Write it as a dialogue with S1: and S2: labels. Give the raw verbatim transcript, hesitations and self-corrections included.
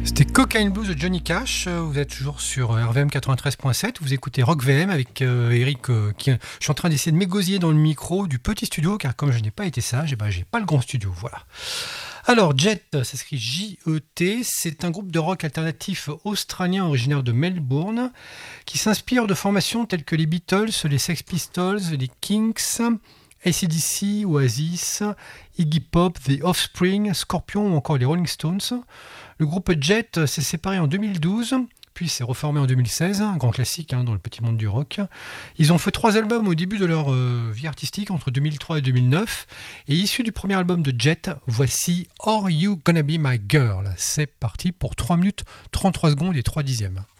S1: C'était Cocaine Blues de Johnny Cash. Vous êtes toujours sur R V M quatre-vingt-treize point sept. Vous écoutez Rock V M avec euh, Eric. Euh, qui, je suis en train d'essayer de m'égosiller dans le micro du petit studio, car comme je n'ai pas été sage, eh ben, j'ai pas le grand studio. Voilà. Alors, Jet, ça s'écrit J E T. C'est un groupe de rock alternatif australien originaire de Melbourne qui s'inspire de formations telles que les Beatles, les Sex Pistols, les Kinks, A C D C, Oasis, Iggy Pop, The Offspring, Scorpions ou encore les Rolling Stones. Le groupe Jet s'est séparé en deux mille douze, puis s'est reformé en deux mille seize, un grand classique hein, dans le petit monde du rock. Ils ont fait trois albums au début de leur euh, vie artistique, entre deux mille trois et deux mille neuf, et issu du premier album de Jet, voici Are You Gonna Be My Girl. C'est parti pour trois minutes trente-trois secondes et trois dixièmes.